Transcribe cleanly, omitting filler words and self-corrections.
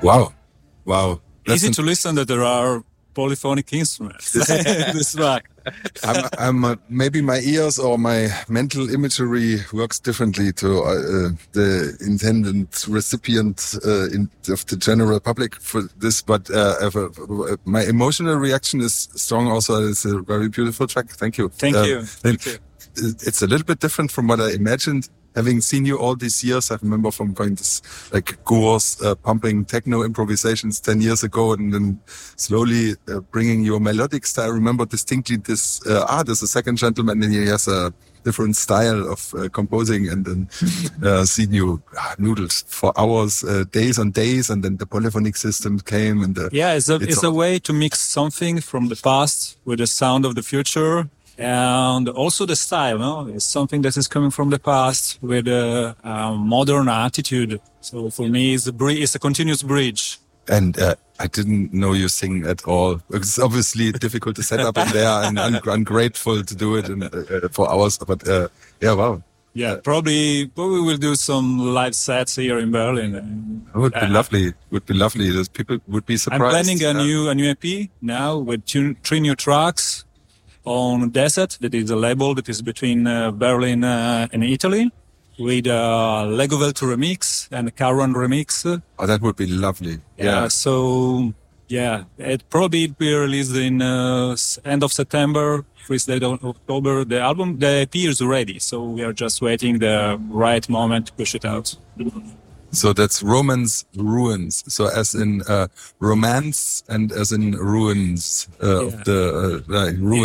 Wow. Easy to listen that there are polyphonic instruments. This track. Maybe my ears or my mental imagery works differently to the intended recipient of the general public for this, but my emotional reaction is strong. Also, it's a very beautiful track. Thank you. Thank you. It's a little bit different from what I imagined. Having seen you all these years, I remember from going to Gore's pumping techno improvisations 10 years ago, and then slowly bringing your melodic style. I remember distinctly this, there's a second gentleman, and he has a different style of composing, and then seen you noodled for hours, days on days, and then the polyphonic system came. And it's a way to mix something from the past with the sound of the future. And also the style, no? It's something that is coming from the past with a modern attitude. So for me, it's a continuous bridge. And I didn't know you sing at all. It's obviously difficult to set up in there, and ungrateful to do it for hours. But wow. Yeah, probably we'll do some live sets here in Berlin. It would be lovely. Those people would be surprised. I'm planning a new EP now with 3 new tracks on Desert. That is a label that is between Berlin and Italy, with Lego Velto remix and Caron remix. Oh, that would be lovely. Yeah. So it probably be released in end of September, first day of October. The EP is ready, so we are just waiting the right moment to push it out. So that's Romance Ruins. So as in romance and as in ruins of the ruins.